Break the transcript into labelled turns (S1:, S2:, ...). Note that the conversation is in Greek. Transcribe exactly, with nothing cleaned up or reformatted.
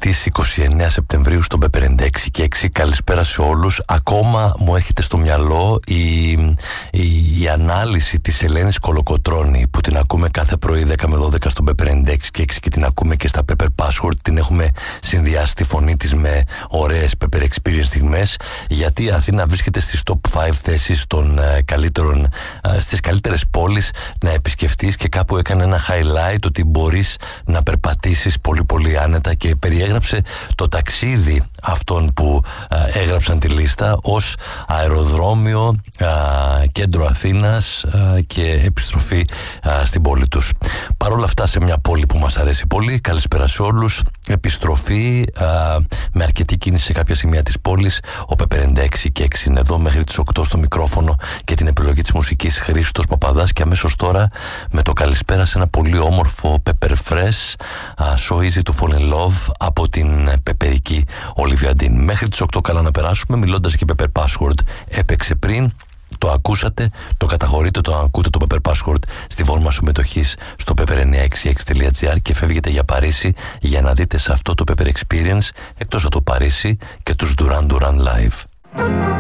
S1: Τρίτης είκοσι εννέα Σεπτεμβρίου στον Pepper ενενήντα έξι και έξι. Καλησπέρα σε όλους. Ακόμα μου έρχεται στο μυαλό η, η, η ανάλυση της Ελένης Κολοκοτρώνη που την ακούμε κάθε πρωί δέκα με δώδεκα στον Pepper ενενήντα έξι και έξι και την ακούμε και στα Pepper Password. Την έχουμε συνδυάσει τη φωνή της με ωραίες Pepper Experience στιγμές, γιατί η Αθήνα βρίσκεται στις top πέντε θέσεις των uh, καλύτερων, uh, στις καλύτερες πόλεις να επισκεφτείς, και κάπου έκανε ένα highlight ότι μπορείς να περπατήσεις πολύ πολύ άνετα και περιέγραψε το ταξίδι αυτών που α, έγραψαν τη λίστα ως αεροδρόμιο, α, κέντρο Αθήνας α, και επιστροφή α, στην πόλη τους. Παρ' όλα αυτά, σε μια πόλη που μας αρέσει πολύ, καλησπέρα σε όλους, επιστροφή α, με αρκετή κίνηση σε κάποια σημεία της πόλης. Ο Pepper ενενήντα έξι και έξι είναι εδώ μέχρι τις οκτώ στο μικρόφωνο και την επιλογή της μουσικής Χρήστος Παπαδάς, και αμέσως τώρα με το καλησπέρα σε ένα πολύ όμορφο Pepper Fresh, uh, So Easy to Fall in Love από την πεπερική Olivia Dean. Μέχρι τις οκτώ καλά να περάσουμε, μιλώντας και Pepper Password. Έπαιξε πριν, το ακούσατε, το καταχωρείτε, το ακούτε το Pepper Password στη φόρμα συμμετοχής στο pepper εννιά έξι έξι τελεία gr και φεύγετε για Παρίσι για να δείτε σε αυτό το Pepper Experience εκτός από το Παρίσι και τους Duran Duran Live.